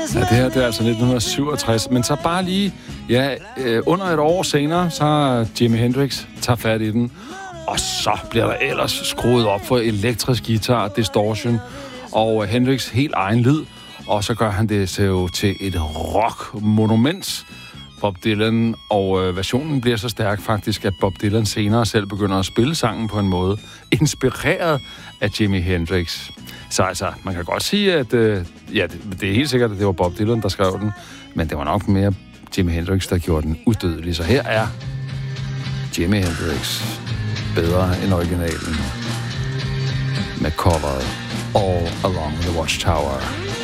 Ja, det her det er altså 1967, men så bare lige, under et år senere, så har Jimi Hendrix tager fat i den, og så bliver der ellers skruet op for elektrisk guitar, distortion, og Hendrix helt egen lyd, og så gør han det så til et rock-monument, Bob Dylan, og versionen bliver så stærk faktisk, at Bob Dylan senere selv begynder at spille sangen på en måde, inspireret af Jimi Hendrix. Så altså, man kan godt sige, at det er helt sikkert, at det var Bob Dylan, der skrev den, men det var nok mere Jimi Hendrix, der gjorde den udødelig. Så her er Jimi Hendrix bedre end originalen med coveret All Along the Watchtower.